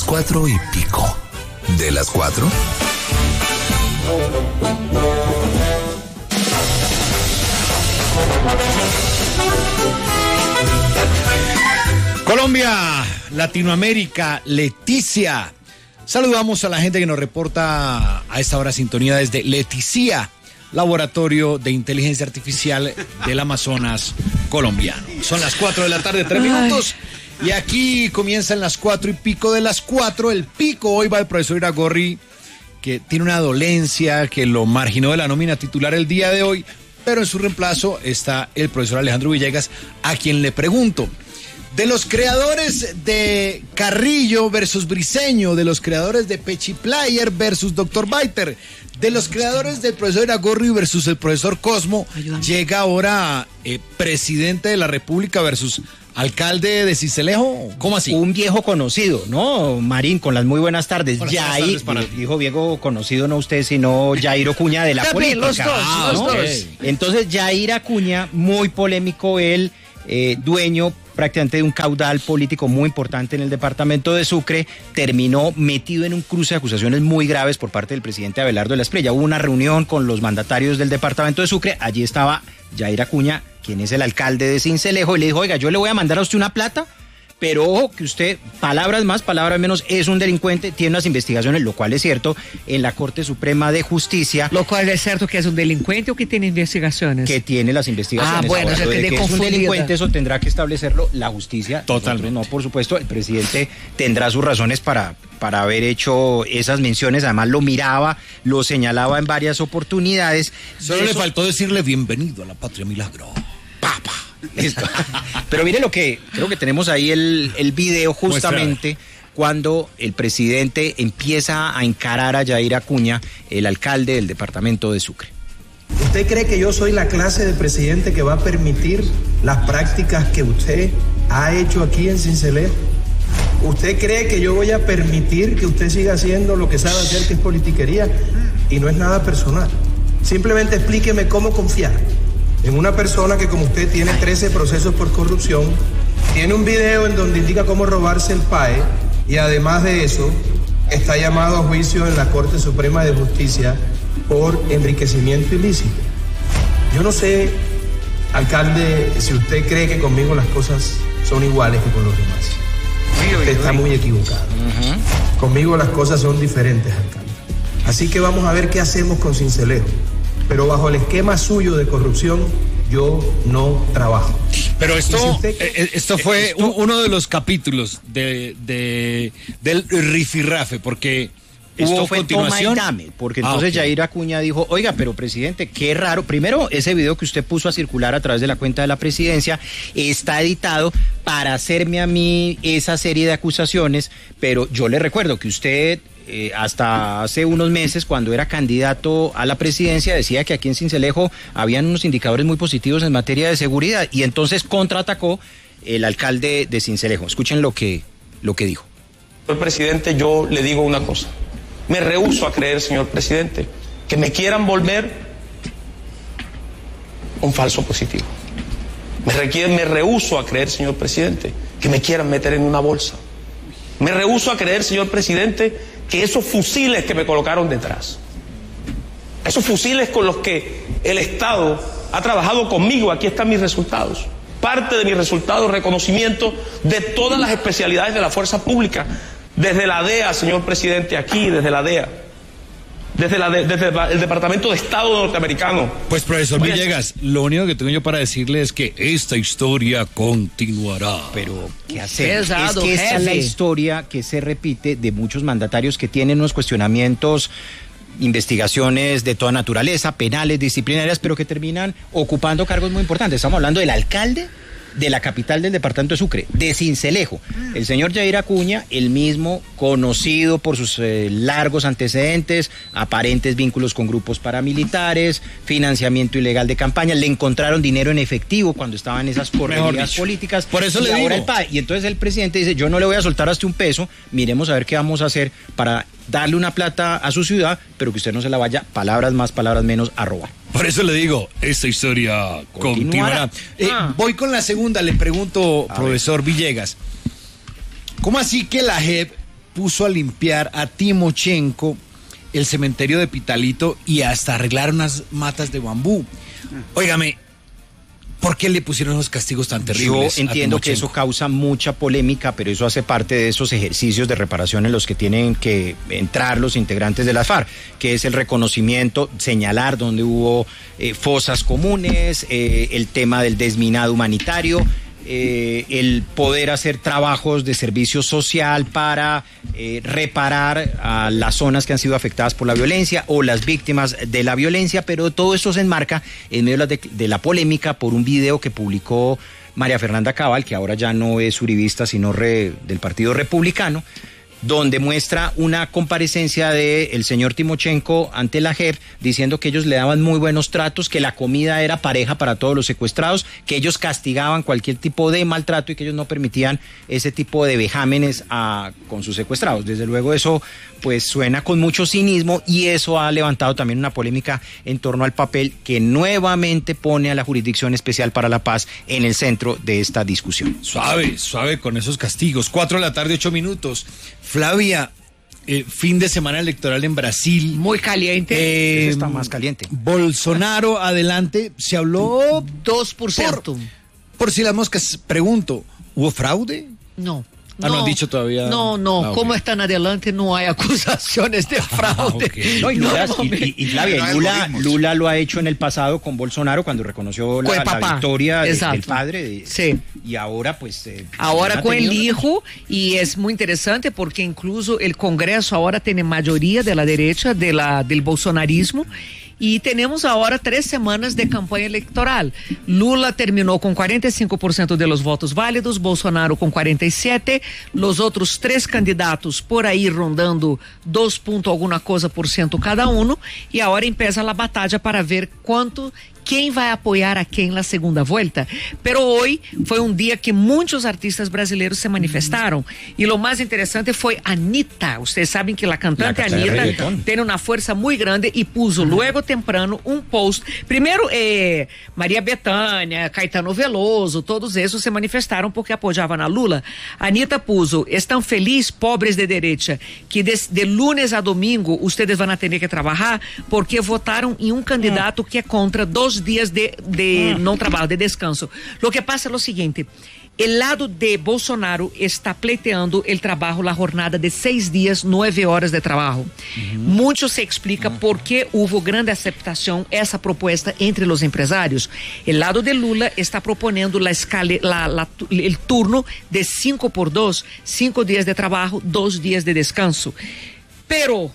4 y pico. ¿De las 4? Colombia, Latinoamérica, Leticia. Saludamos a la gente que nos reporta a esta hora sintonía desde Leticia, Laboratorio de Inteligencia Artificial del Amazonas colombiano. Son las 4 de la tarde, 3 minutos. Y aquí comienzan las 4 y pico de las 4. El pico hoy va el profesor Iragorri, que tiene una dolencia que lo marginó de la nómina titular el día de hoy, pero en su reemplazo está el profesor Alejandro Villegas, a quien le pregunto. De los creadores de Carrillo versus Briceño, de los creadores de Pechiplayer versus Dr. Biter, de los creadores del profesor Iragorri versus el profesor Cosmo, llega ahora presidente de la República versus alcalde de Sincelejo. ¿Cómo así? Un viejo conocido, ¿no? Marín, con las muy buenas tardes. Yair, dijo viejo conocido, no usted, sino Yair Acuña de la política. Los dos. Entonces, Yair Acuña, muy polémico, él, dueño prácticamente de un caudal político muy importante en el departamento de Sucre, terminó metido en un cruce de acusaciones muy graves por parte del presidente Abelardo de la Espriella. Hubo una reunión con los mandatarios del departamento de Sucre, allí estaba Yair Acuña, quien es el alcalde de Sincelejo, y le dijo, oiga, yo le voy a mandar a usted una plata, pero ojo que usted, palabras más, palabras menos, es un delincuente, tiene unas investigaciones, lo cual es cierto, en la Corte Suprema de Justicia. Lo cual es cierto que es un delincuente o que tiene investigaciones. Que tiene las investigaciones. Ah, bueno, ahora, o sea, que es un delincuente, eso tendrá que establecerlo la justicia. Totalmente. No, por supuesto, el presidente tendrá sus razones para haber hecho esas menciones, además lo miraba, lo señalaba en varias oportunidades. Solo le faltó decirle bienvenido a la patria milagro. Papa. Listo. Pero mire lo que, creo que tenemos ahí el video justamente cuando el presidente empieza a encarar a Yair Acuña, el alcalde del departamento de Sucre. ¿Usted cree que yo soy la clase de presidente que va a permitir las prácticas que usted ha hecho aquí en Sincelejo? ¿Usted cree que yo voy a permitir que usted siga haciendo lo que sabe hacer, que es politiquería? Y no es nada personal. Simplemente explíqueme cómo confiar en una persona que, como usted, tiene 13 procesos por corrupción, tiene un video en donde indica cómo robarse el PAE y además de eso está llamado a juicio en la Corte Suprema de Justicia por enriquecimiento ilícito. Yo no sé, alcalde, si usted cree que conmigo las cosas son iguales que con los demás. Usted está muy equivocado. Conmigo las cosas son diferentes, alcalde. Así que vamos a ver qué hacemos con Sincelejo. Pero bajo el esquema suyo de corrupción, yo no trabajo. Pero esto fue uno de los capítulos del rifirrafe, porque esto fue continuación. Toma y dame, porque entonces Yair Acuña dijo, oiga, pero presidente, qué raro. Primero, ese video que usted puso a circular a través de la cuenta de la presidencia está editado para hacerme a mí esa serie de acusaciones, pero yo le recuerdo que usted hasta hace unos meses, cuando era candidato a la presidencia, decía que aquí en Sincelejo habían unos indicadores muy positivos en materia de seguridad, y entonces contraatacó el alcalde de Sincelejo. Escuchen lo que dijo. Señor presidente, yo le digo una cosa. Me rehúso a creer, señor presidente, que me quieran volver un falso positivo. Me rehúso a creer, señor presidente, que me quieran meter en una bolsa. Me rehúso a creer, señor presidente, que esos fusiles que me colocaron detrás, esos fusiles con los que el Estado ha trabajado conmigo, aquí están mis resultados. Parte de mis resultados, reconocimiento de todas las especialidades de la fuerza pública, desde la DEA, señor presidente, aquí, desde la DEA, desde el Departamento de Estado norteamericano. Pues, profesor Villegas, lo único que tengo yo para decirle es que esta historia continuará. Pero, ¿qué hacer? Es que esta es la historia que se repite de muchos mandatarios que tienen unos cuestionamientos, investigaciones de toda naturaleza, penales, disciplinarias, pero que terminan ocupando cargos muy importantes. Estamos hablando del alcalde de la capital del departamento de Sucre, de Sincelejo. El señor Yair Acuña, el mismo conocido por sus largos antecedentes, aparentes vínculos con grupos paramilitares, financiamiento ilegal de campaña, le encontraron dinero en efectivo cuando estaban esas correrías políticas. Por eso le digo. Y entonces el presidente dice, yo no le voy a soltar hasta un peso, miremos a ver qué vamos a hacer para darle una plata a su ciudad, pero que usted no se la vaya, palabras más, palabras menos, a robar. Por eso le digo, esta historia continuará. Voy con la segunda, le pregunto, profesor Villegas, ¿cómo así que la JEP puso a limpiar a Timochenko el cementerio de Pitalito y hasta arreglar unas matas de bambú. Óigame, ¿por qué le pusieron esos castigos tan terribles? Yo entiendo que eso causa mucha polémica, pero eso hace parte de esos ejercicios de reparación en los que tienen que entrar los integrantes de la FARC, que es el reconocimiento, señalar dónde hubo fosas comunes, el tema del desminado humanitario, el poder hacer trabajos de servicio social para reparar a las zonas que han sido afectadas por la violencia o las víctimas de la violencia, pero todo esto se enmarca en medio de la polémica por un video que publicó María Fernanda Cabal, que ahora ya no es uribista sino del Partido Republicano, donde muestra una comparecencia del señor Timochenko ante la JEP diciendo que ellos le daban muy buenos tratos, que la comida era pareja para todos los secuestrados, que ellos castigaban cualquier tipo de maltrato y que ellos no permitían ese tipo de vejámenes con sus secuestrados. Desde luego eso pues suena con mucho cinismo y eso ha levantado también una polémica en torno al papel que nuevamente pone a la Jurisdicción Especial para la Paz en el centro de esta discusión. Suave con esos castigos. 4:08 p.m. Flavia, fin de semana electoral en Brasil. Muy caliente. Está más caliente. Bolsonaro, adelante, se habló 2%. Por si las moscas, pregunto, ¿hubo fraude? No. No han dicho todavía. No. Okay. Como están adelante, no hay acusaciones de fraude. Okay. No, y Flavia, Lula lo ha hecho en el pasado con Bolsonaro cuando reconoció la victoria del padre. Sí. Y ahora pues... ahora con el hijo, y es muy interesante porque incluso el Congreso ahora tiene mayoría de la derecha, del bolsonarismo. Y tenemos ahora 3 semanas de campaña electoral. Lula terminó con 45% de los votos válidos, Bolsonaro con 47%, los otros 3 candidatos por ahí rondando 2 pontos alguna cosa por ciento cada uno, y ahora empieza la batalla para ver quién va a apoyar a quién en la segunda vuelta. Pero hoy fue un día que muchos artistas brasileños se manifestaron. Y lo más interesante fue Anitta. Ustedes saben que la cantante Anitta tiene una fuerza muy grande y puso luego temprano un post. Primero, María Bethânia, Caetano Veloso, todos esos se manifestaron porque apoyaban a Lula. Anitta puso: están felices, pobres de derecha, que de lunes a domingo ustedes van a tener que trabajar porque votaron en un candidato que es contra 2 días de no trabajo, de descanso. Lo que pasa es lo siguiente: el lado de Bolsonaro está pleiteando el trabajo, la jornada de 6 días, 9 horas de trabajo. Mucho se explica por qué hubo grande aceptación esa propuesta entre los empresarios. El lado de Lula está proponiendo el turno de 5x2, 5 días de trabajo, 2 días de descanso. Pero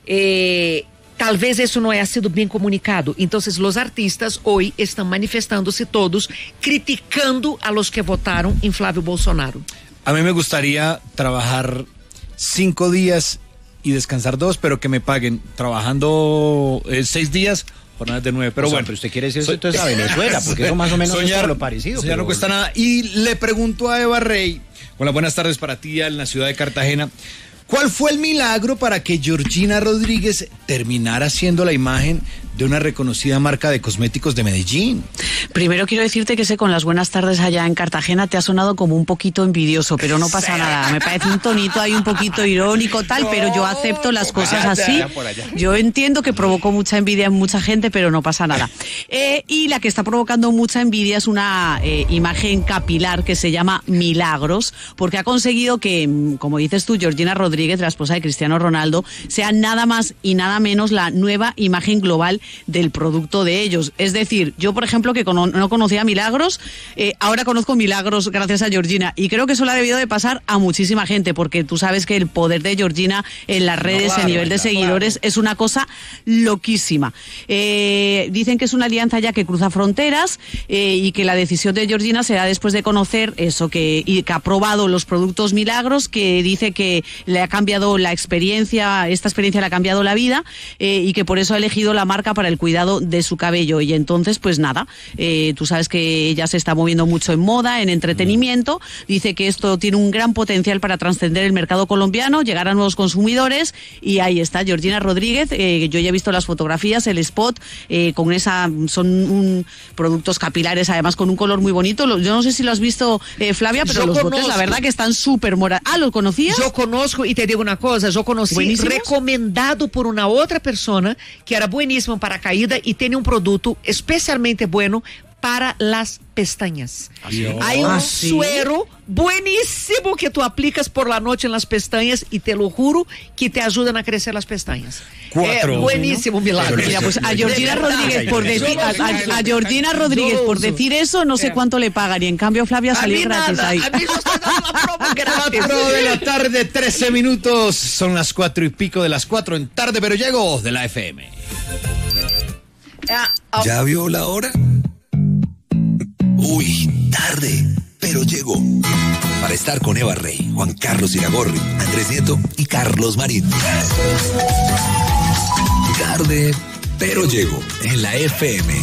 tal vez eso no haya sido bien comunicado. Entonces los artistas hoy están manifestándose todos, criticando a los que votaron en Flávio Bolsonaro. A mí me gustaría trabajar 5 días y descansar 2, pero que me paguen trabajando 6 días, jornadas de 9. Pero bueno, pero usted quiere decir eso entonces a Venezuela, porque eso más o menos es lo parecido. Soñar no cuesta nada. Y le pregunto a Eva Rey, hola, buenas tardes para ti en la ciudad de Cartagena. ¿Cuál fue el milagro para que Georgina Rodríguez terminara siendo la imagen de una reconocida marca de cosméticos de Medellín? Primero quiero decirte que con las buenas tardes allá en Cartagena te ha sonado como un poquito envidioso, pero no pasa nada. Me parece un tonito ahí un poquito irónico tal, pero yo acepto las cosas así. Yo entiendo que provocó mucha envidia en mucha gente, pero no pasa nada. Y la que está provocando mucha envidia es una imagen capilar que se llama Milagros, porque ha conseguido que, como dices tú, Georgina Rodríguez, la esposa de Cristiano Ronaldo, sea nada más y nada menos la nueva imagen global del producto de ellos. Es decir, yo por ejemplo que no conocía Milagros, ahora conozco Milagros gracias a Georgina, y creo que eso le ha debido de pasar a muchísima gente, porque tú sabes que el poder de Georgina en las redes, a nivel de seguidores, es una cosa loquísima. Dicen que es una alianza ya que cruza fronteras, y que la decisión de Georgina será después de conocer eso, que ha probado los productos Milagros, que dice que le ha cambiado la experiencia, esta experiencia le ha cambiado la vida, y que por eso ha elegido la marca para el cuidado de su cabello. Y entonces pues nada, tú sabes que ella se está moviendo mucho en moda, en entretenimiento, dice que esto tiene un gran potencial para trascender el mercado colombiano, llegar a nuevos consumidores, y ahí está Georgina Rodríguez. Yo ya he visto las fotografías, el spot, con son productos capilares, además con un color muy bonito. Yo no sé si lo has visto, Flavia, pero los botes la verdad que están súper morados. ¿Lo conocías? Yo conozco, y te digo una cosa, yo conocí ¿Buenísimos? recomendado por una otra persona que era buenísimo para caída y tiene un producto especialmente bueno para las pestañas. Hay un suero buenísimo que tú aplicas por la noche en las pestañas y te lo juro que te ayudan a crecer las pestañas. Buenísimo, milagro. Mira, pues a Georgina Rodríguez por decir, a Georgina Rodríguez por decir eso, no sé cuánto le pagan, y en cambio Flavia salió gratis ahí. A mí yo estoy dando la promo gratis. 4 de la tarde, 13 minutos. Son las 4 y pico de las 4 en Tarde Pero Llego de la FM. ¿Ya vio la hora? Uy, tarde, pero llegó. Para estar con Eva Rey, Juan Carlos Iragorri, Andrés Nieto y Carlos Marín. Tarde, pero llegó en la FM.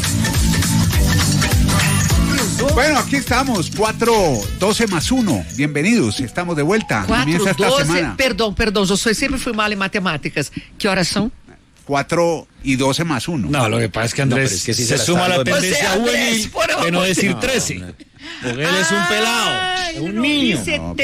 Bueno, aquí estamos, 4:12 más 1. Bienvenidos, estamos de vuelta. 4:12, perdón, yo siempre fui mal en matemáticas. ¿Qué horas son? 4:12 más 1. No, lo que pasa es que Andrés es que si se se suma a la la tendencia Andrés, juvenil por favor. de no decir 13. Porque él es un pelado, es un niño. Dice